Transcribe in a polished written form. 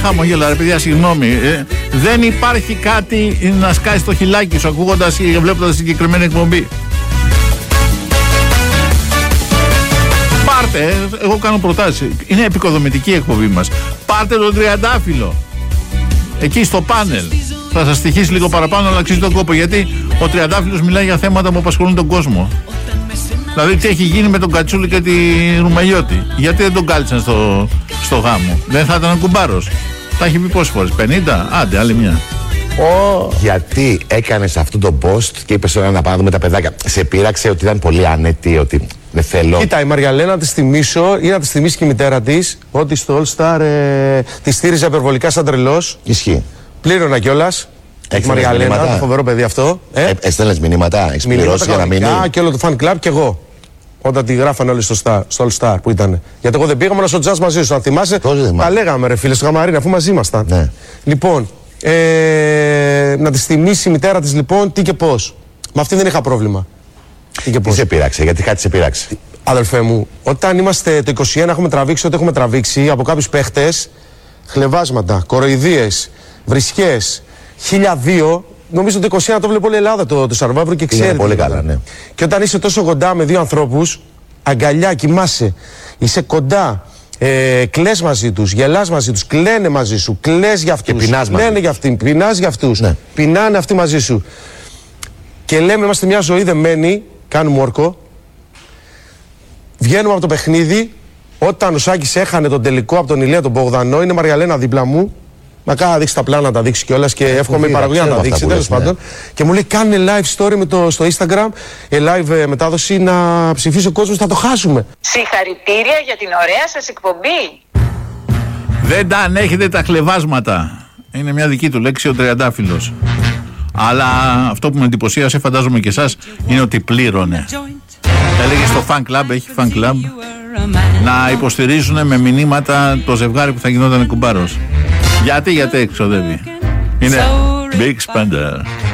χαμόγελα, ρε παιδιά, συγγνώμη. Δεν υπάρχει κάτι να σκάσει το χιλάκι σου ακούγοντας ή βλέποντας συγκεκριμένη εκπομπή. Πάρτε, εγώ κάνω προτάσεις. Είναι επικοδομητική η εκπομπή μας. Πάρτε τον Τριαντάφυλλο. Εκεί στο πάνελ. Θα σας στοιχήσει λίγο παραπάνω, αλλά αξίζει τον κόπο. Γιατί ο Τριαντάφυλλος μιλάει για θέματα που απασχολούν τον κόσμο. Δηλαδή, τι έχει γίνει με τον Κατσούλη και τη Ρουμελιώτη. Γιατί δεν τον κάλυψαν στο γάμο. Δεν θα ήταν κουμπάρος. Τα έχει πει πόσες φορές, 50, άντε, άλλη μια. Γιατί έκανες αυτό το post και είπες τώρα να πάμε να δούμε τα παιδάκια. Σε πείραξε ότι ήταν πολύ άνετη, ότι δεν θέλω. Κοίτα, η Μαριαλένα να τη θυμίσω ή να τη θυμίσει και η μητέρα της ότι στο All Star τη στήριζε υπερβολικά σαν τρελός. Ισχύει. Πλήρωνα κιόλας. Έχεις Μαριαλένα, το φοβερό παιδί αυτό. Έστελνες μηνύματα, έχεις πληρώσει για να μείνει. Και όλο το fan club και εγώ. Όταν τη γράφανε όλοι στο All Star που ήταν. Γιατί εγώ δεν πήγαμε να στο jazz μαζί σου. Αν θυμάσαι, τα λέγαμε ρε φίλε στο Γαμαρίνα, αφού μαζί ήμασταν. Ναι. Λοιπόν, να τη θυμίσει η μητέρα της λοιπόν τι και πώς. Με αυτή δεν είχα πρόβλημα. Τι σε πείραξε, γιατί κάτι σε πείραξε. Αδελφέ μου, όταν είμαστε το 21 έχουμε τραβήξει ό,τι έχουμε τραβήξει από κάποιους παίχτες, χλεβάσματα, κοροϊδίες, βρισιές, 1002. Νομίζω ότι το 21 το βλέπει όλη η Ελλάδα το Σαρβάβρο και ξέρει. Είναι πολύ καλά, ναι. Και όταν είσαι τόσο κοντά με δύο ανθρώπους, αγκαλιά, κοιμάσαι, είσαι κοντά, κλαις μαζί τους, γελάς μαζί τους, κλαίνε μαζί σου, κλαις για αυτούς. Και πεινάς μαζί. Κλαίνε για αυτοί, πεινάς για αυτούς. Ναι. Πεινάνε αυτοί μαζί σου. Και λέμε, είμαστε μια ζωή δεμένη, κάνουμε όρκο. Βγαίνουμε από το παιχνίδι. Όταν ο Σάκης έχανε τον τελικό από τον Ηλία τον Μπογδανό, είναι Μαριαλένα δίπλα μου. Να κάνω να δείξει τα πλάνα, να τα δείξει κιόλας και εύχομαι η παραγωγή να τα δείξει. Τέλος πάντων. Και μου λέει: κάνε live story στο Instagram, live μετάδοση να ψηφίσει ο κόσμος, θα το χάσουμε. Συγχαρητήρια για την ωραία σας εκπομπή. Δεν τα ανέχετε τα χλεβάσματα. Είναι μια δική του λέξη ο Τριαντάφυλλος. Αλλά αυτό που με εντυπωσίασε, φαντάζομαι και εσάς, είναι ότι πλήρωνε. Έλεγε στο fan club, έχει fan club, να υποστηρίζουν με μηνύματα το ζευγάρι που θα γινόταν κουμπάρος. Γιατί εξοδεύει. Είναι big spender.